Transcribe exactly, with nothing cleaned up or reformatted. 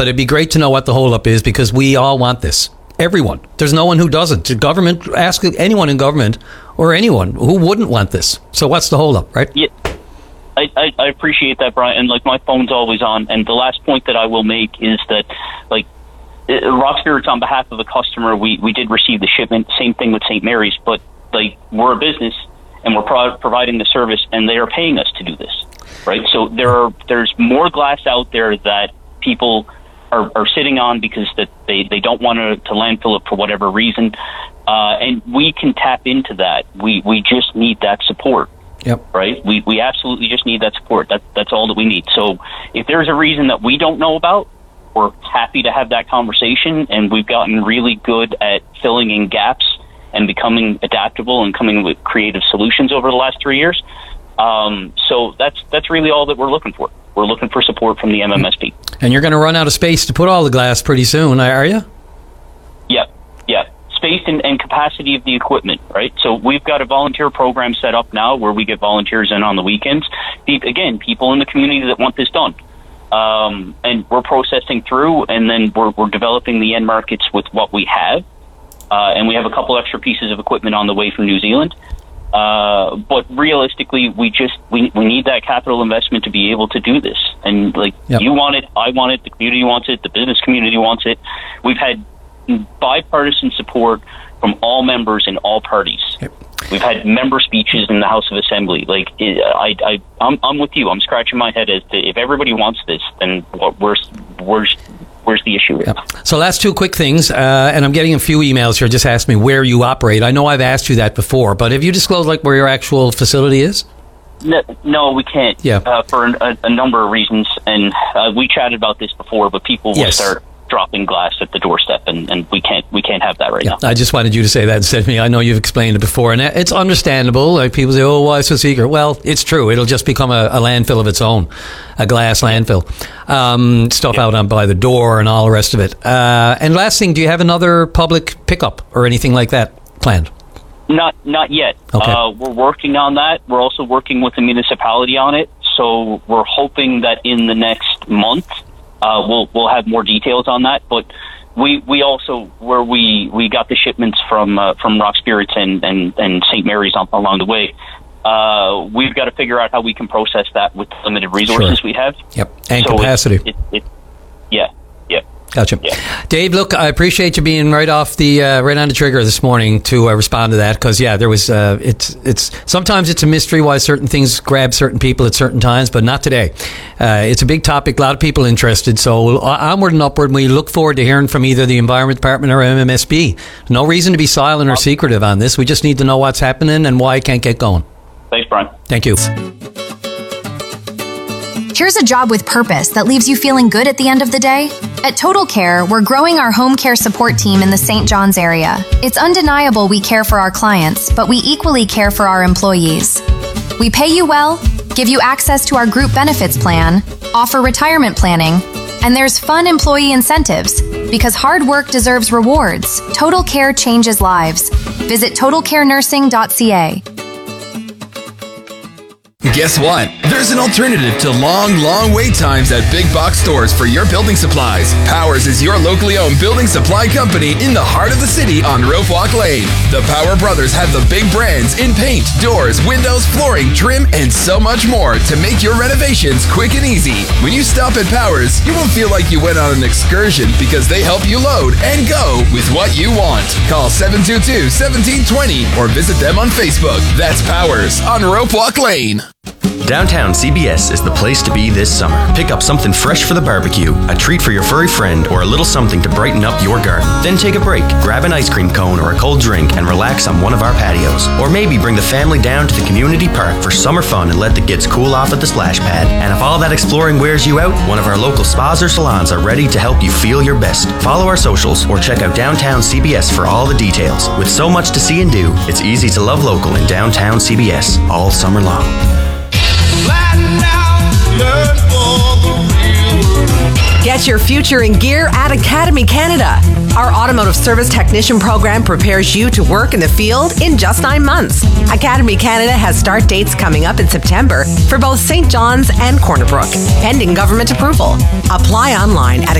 but it'd be great to know what the holdup is because we all want this. Everyone. There's no one who doesn't. The government, ask anyone in government or anyone who wouldn't want this. So what's the holdup, right? Yeah. I, I, I appreciate that, Brian. And like my phone's always on. And the last point that I will make is that, like, uh, Rock Spirits, on behalf of a customer, we, we did receive the shipment. Same thing with Saint Mary's, but like we're a business and we're pro- providing the service, and they are paying us to do this, right? So there are there's more glass out there that people are, are sitting on because that they, they don't want to, to landfill it for whatever reason, uh, and we can tap into that. We we just need that support. Yep. Right. We we absolutely just need that support. That that's all that we need. So if there's a reason that we don't know about, we're happy to have that conversation. And we've gotten really good at filling in gaps and becoming adaptable and coming with creative solutions over the last three years. Um, so that's that's really all that we're looking for. We're looking for support from the M M S P. And you're going to run out of space to put all the glass pretty soon, are you? Yep. Yeah. Space and, and capacity of the equipment, right? So we've got a volunteer program set up now where we get volunteers in on the weekends. Again, people in the community that want this done. Um, and we're processing through, and then we're, we're developing the end markets with what we have. Uh, and we have a couple extra pieces of equipment on the way from New Zealand. Uh, but realistically, we just we, we need that capital investment to be able to do this. And like yep. You want it, I want it, the community wants it, the business community wants it. We've had bipartisan support from all members in all parties. Yep. We've had member speeches in the House of Assembly. Like, I, I, I'm, I'm with you. I'm scratching my head as to if everybody wants this, then what, where's, where's, where's the issue? Yep. So last two quick things, uh, and I'm getting a few emails here. Just ask me where you operate. I know I've asked you that before, but have you disclosed like where your actual facility is? No, no we can't. Yeah. Uh, for a, a number of reasons, and uh, we chatted about this before. But people will yes. start dropping glass at the doorstep, and, and we can't we can't have that right yeah, now. I just wanted you to say that instead of me. I know you've explained it before, and it's understandable. Like people say, "Oh, why so secret?" Well, it's true. It'll just become a, a landfill of its own, a glass landfill. Um, stuff yeah. out on by the door and all the rest of it. Uh, and last thing, do you have another public pickup or anything like that planned? Not not yet. Okay. Uh, we're working on that. We're also working with the municipality on it. So we're hoping that in the next month. Uh, we'll we'll have more details on that, but we we also where we, we got the shipments from uh, from Rock Spirits and, and, and Saint Mary's on, along the way. Uh, we've got to figure out how we can process that with the limited resources sure. we have. Yep, and so capacity. It, it, it, yeah, yeah. Gotcha. Yeah. Dave, look, I appreciate you being right off the uh, right on the trigger this morning to uh, respond to that because yeah, there was uh, it's it's sometimes it's a mystery why certain things grab certain people at certain times, but not today. Uh, it's a big topic, a lot of people interested. So onward and upward. We look forward to hearing from either the Environment Department or M M S B. No reason to be silent or secretive on this. We just need to know what's happening and why it can't get going. Thanks, Brian. Thank you. Here's a job with purpose that leaves you feeling good at the end of the day. At Total Care, we're growing our home care support team in the Saint John's area. It's undeniable we care for our clients, but we equally care for our employees. We pay you well, give you access to our group benefits plan, offer retirement planning, and there's fun employee incentives. Because hard work deserves rewards, Total Care changes lives. Visit total care nursing dot c a. Guess what? There's an alternative to long, long wait times at big box stores for your building supplies. Powers is your locally owned building supply company in the heart of the city on Rope Walk Lane. The Power Brothers have the big brands in paint, doors, windows, flooring, trim, and so much more to make your renovations quick and easy. When you stop at Powers, you won't feel like you went on an excursion because they help you load and go with what you want. Call seven two two, one seven two zero or visit them on Facebook. That's Powers on Rope Walk Lane. Downtown C B S is the place to be this summer. Pick up something fresh for the barbecue, a treat for your furry friend, or a little something to brighten up your garden. Then take a break, grab an ice cream cone or a cold drink, and relax on one of our patios. Or maybe bring the family down to the community park for summer fun and let the kids cool off at the splash pad. And if all that exploring wears you out, one of our local spas or salons are ready to help you feel your best. Follow our socials or check out Downtown C B S for all the details. With so much to see and do, it's easy to love local in Downtown C B S all summer long. Get your future in gear at Academy Canada. Our automotive service technician program prepares you to work in the field in just nine months. Academy Canada has start dates coming up in September for both Saint John's and Corner Brook, pending government approval. Apply online at